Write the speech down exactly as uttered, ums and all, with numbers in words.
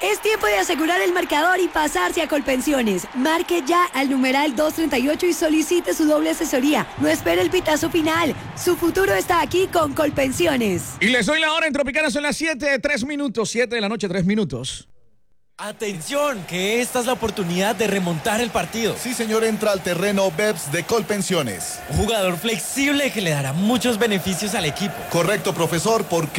Es tiempo de asegurar el marcador y pasarse a Colpensiones. Marque ya al numeral doscientos treinta y ocho y solicite su doble asesoría. No espere el pitazo final. Su futuro está aquí con Colpensiones. Y les doy la hora en Tropicana, son las siete, tres minutos, siete de la noche, tres minutos. Atención, que esta es la oportunidad de remontar el partido. Sí, señor, entra al terreno Beps de Colpensiones. Un jugador flexible que le dará muchos beneficios al equipo. Correcto, profesor, porque